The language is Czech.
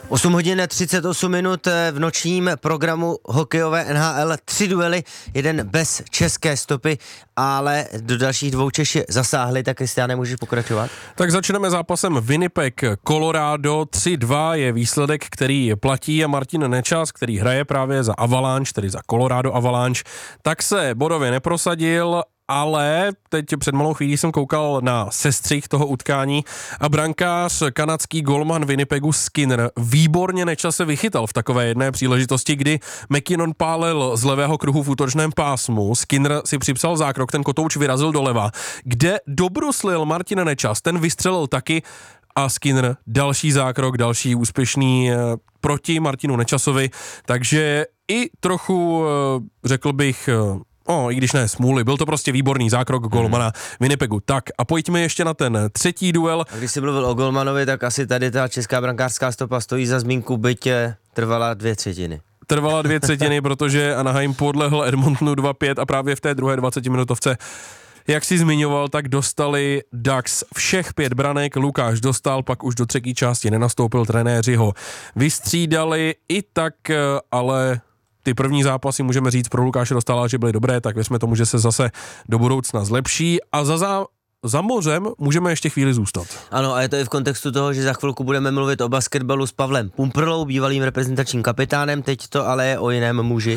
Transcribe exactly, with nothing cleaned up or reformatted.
osm hodin třicet osm minut v nočním programu hokejové N H L. Tři duely, jeden bez české stopy, ale do dalších dvou Češi zasáhli, tak Kristiáne, můžeš pokračovat? Tak začneme zápasem Winnipeg Colorado. tři dva je výsledek, který platí, a Martin Nečas, který hraje právě za Avalanche, tedy za Colorado Avalanche, tak se bodově neprosadil, ale teď před malou chvílí jsem koukal na sestřih toho utkání a brankář, kanadský golman Winnipegu Skinner výborně Nečase vychytal v takové jedné příležitosti, kdy McKinnon pálil z levého kruhu v útočném pásmu. Skinner si připsal zákrok, ten kotouč vyrazil doleva, kde dobruslil Martin Nečas, ten vystřelil taky a Skinner další zákrok, další úspěšný proti Martinu Nečasovi, takže i trochu, řekl bych, O, i když ne smůly, byl to prostě výborný zákrok golmana hmm. Winnipegu. Tak a pojďme ještě na ten třetí duel. A když jsi mluvil o golmanovi, tak asi tady ta česká brankářská stopa stojí za zmínku, byť trvala dvě třetiny. Trvala dvě třetiny, protože Anaheim podlehl Edmontonu dva pět a právě v té druhé dvacetiminutovce, jak si zmiňoval, tak dostali Ducks všech pět branek, Lukáš dostal, pak už do třetí části nenastoupil, trenéři ho vystřídali i tak, ale ty první zápasy můžeme říct pro Lukáše Dostála, že byly dobré, tak věřme tomu, že se zase do budoucna zlepší a za, za, za mořem můžeme ještě chvíli zůstat. Ano, a je to i v kontextu toho, že za chvilku budeme mluvit o basketbalu s Pavlem Pumprlou, bývalým reprezentačním kapitánem, teď to ale je o jiném muži.